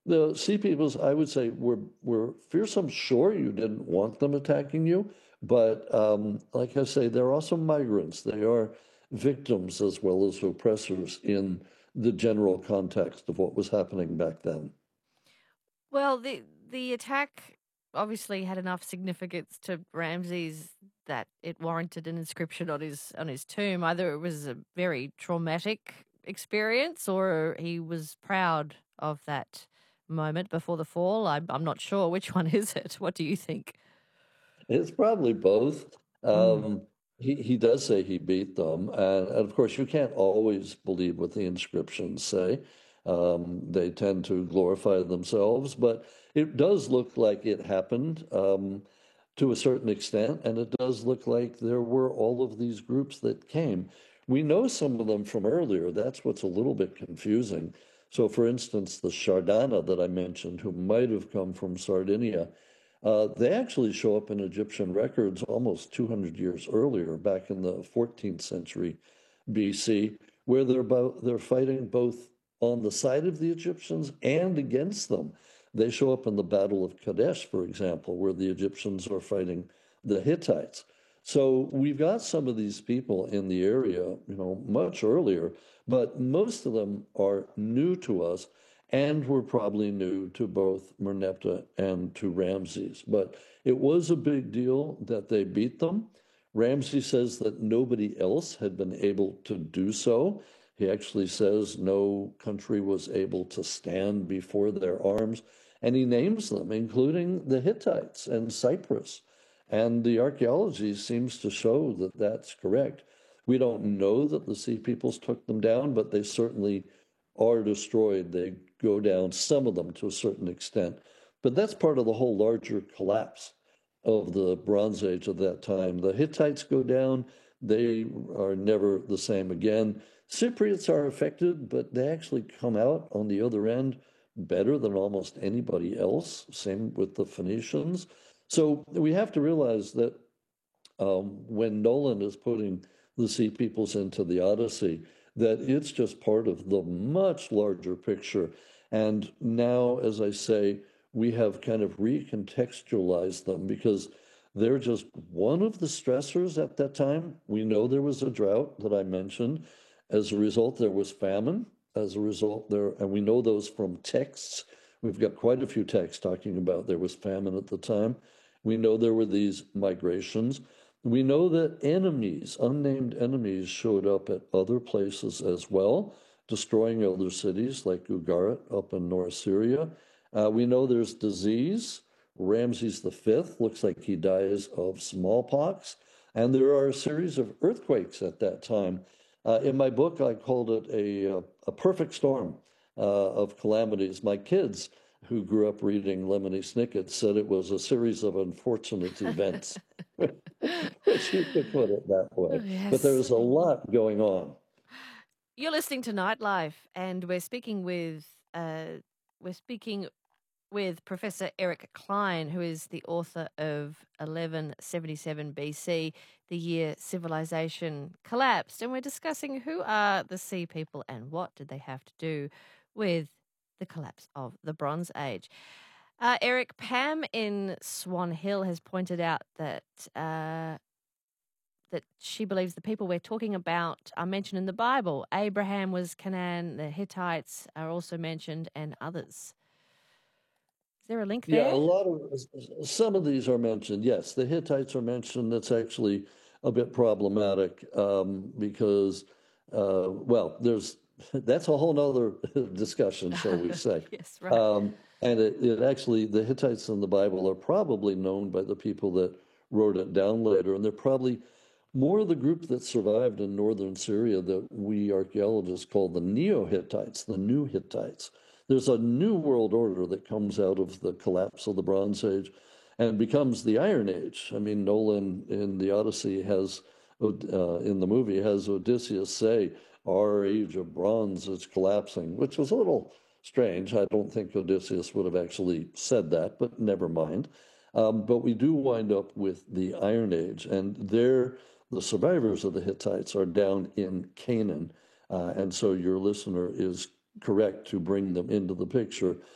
The Sea Peoples, I would say, were fearsome. Sure, you didn't want them attacking you, but like I say, they're also migrants. They are victims as well as oppressors in the general context of what was happening back then. Well, the attack obviously had enough significance to Ramses that it warranted an inscription on his tomb. Either it was a very traumatic experience or he was proud of that moment before the fall. I'm not sure. Which one is it? What do you think? It's probably both. Mm. He does say he beat them, and of course you can't always believe what the inscriptions say. They tend to glorify themselves, but it does look like it happened to a certain extent, and it does look like there were all of these groups that came. We know some of them from earlier. That's what's a little bit confusing. So, for instance, the Shardana that I mentioned, who might have come from Sardinia. They actually show up in Egyptian records almost 200 years earlier, back in the 14th century BC, where they're fighting both on the side of the Egyptians and against them. They show up in the Battle of Kadesh, for example, where the Egyptians are fighting the Hittites. So we've got some of these people in the area, much earlier, but most of them are new to us and were probably new to both Merneptah and to Ramses. But it was a big deal that they beat them. Ramses says that nobody else had been able to do so. He actually says no country was able to stand before their arms, and he names them, including the Hittites and Cyprus. And the archaeology seems to show that that's correct. We don't know that the Sea Peoples took them down, but they certainly are destroyed. They go down, some of them to a certain extent. But that's part of the whole larger collapse of the Bronze Age of that time. The Hittites go down, they are never the same again. Cypriots are affected, but they actually come out on the other end better than almost anybody else. Same with the Phoenicians. So we have to realize that when Nolan is putting the Sea Peoples into the Odyssey, that it's just part of the much larger picture. And now, as I say, we have kind of recontextualized them because they're just one of the stressors at that time. We know there was a drought that I mentioned. As a result, there was famine. As a result, and we know those from texts. We've got quite a few texts talking about there was famine at the time. We know there were these migrations. We know that enemies, unnamed enemies, showed up at other places as well, destroying other cities like Ugarit up in North Syria. We know there's disease. Ramses V looks like he dies of smallpox. And there are a series of earthquakes at that time. In my book, I called it a perfect storm of calamities. My kids, who grew up reading Lemony Snicket, said it was a series of unfortunate events. Which you could put it that Oh, way. But yes. there's a lot going on. You're listening to Nightlife, and we're speaking with Professor Eric Klein, who is the author of 1177 BC, the year civilization collapsed. And we're discussing who are the Sea People and what did they have to do with the collapse of the Bronze Age. Eric, Pam in Swan Hill has pointed out that she believes the people we're talking about are mentioned in the Bible. Abraham was Canaan, the Hittites are also mentioned, and others. Is there a link Yeah, there? some of these are mentioned. Yes, the Hittites are mentioned. That's actually a bit problematic because, well, that's a whole nother discussion, shall we say. Yes, right. And it actually, the Hittites in the Bible are probably known by the people that wrote it down later, and they're probably more of the group that survived in northern Syria that we archaeologists call the Neo-Hittites, the new Hittites. There's a new world order that comes out of the collapse of the Bronze Age and becomes the Iron Age. I mean, Nolan in the Odyssey in the movie, has Odysseus say, "Our age of bronze is collapsing," which was a little strange. I don't think Odysseus would have actually said that, but never mind. But we do wind up with the Iron Age, and the survivors of the Hittites are down in Canaan. And so your listener is correct to bring them into the picture.